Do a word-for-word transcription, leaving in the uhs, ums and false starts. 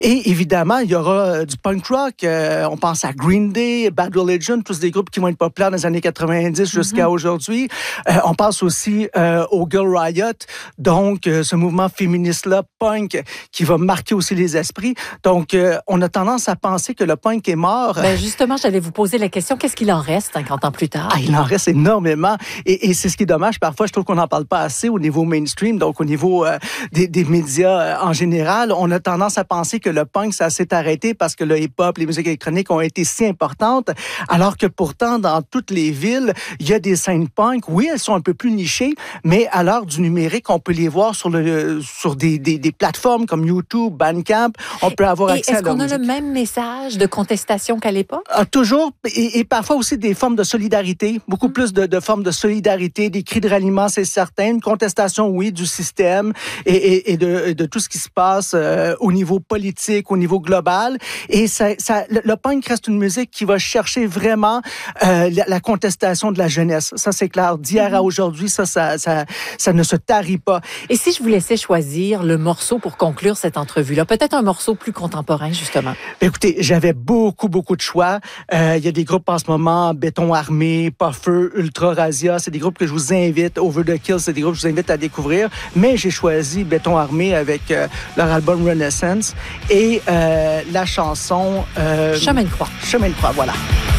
Et évidemment, il y aura euh, du punk rock. Euh, on pense à Green Day, Bad Religion, tous des groupes qui vont être populaires dans les années quatre-vingt-dix jusqu'à mm-hmm. aujourd'hui. Euh, on pense aussi euh, au Girl Riot, donc euh, ce mouvement féministe-là, punk, qui va marquer aussi les esprits. Donc, euh, on a tendance à penser que le punk est mort. Ben justement, j'allais vous poser la question, qu'est-ce qu'il en reste cinquante ans plus tard? Ah, il en reste énormément. Et, et c'est ce qui est dommage. Parfois, je trouve qu'on n'en parle pas assez au niveau mainstream, donc au niveau euh, des, des médias euh, en général. On a tendance à penser que le punk, ça s'est arrêté parce que le hip-hop, les musiques électroniques ont été si importantes, alors que pourtant, dans toutes les villes, il y a des scènes punk. Oui, elles sont un peu plus nichées, mais à l'heure du numérique, on peut les voir sur, le, sur des, des, des plateformes comme YouTube, Bandcamp. On peut avoir et accès à leur musique. Est-ce qu'on a le même message de contestation qu'à l'époque? Ah, toujours, et, et parfois aussi des formes de solidarité, beaucoup mmh. plus de, de formes de solidarité, des cris de ralliement, c'est certain, une contestation, oui, du système et, et, et de, de tout ce qui se passe euh, au niveau politique, au niveau global. Et ça, ça, le, le punk reste une musique qui va chercher vraiment euh, la, la contestation de la jeunesse. Ça, c'est clair. D'hier mm-hmm. à aujourd'hui, ça, ça, ça, ça ne se tarit pas. Et si je vous laissais choisir le morceau pour conclure cette entrevue-là, peut-être un morceau plus contemporain, justement? Écoutez, j'avais beaucoup, beaucoup de choix. Euh, il y a des groupes en ce moment, Béton Armé, Puffer, Ultra Razia. C'est des groupes que je vous invite. Over the Kill, c'est des groupes que je vous invite à découvrir. Mais j'ai choisi Béton Armé avec euh, leur album Renaissance et euh, la chanson... Euh, Chemin de croix. Chemin de croix, voilà.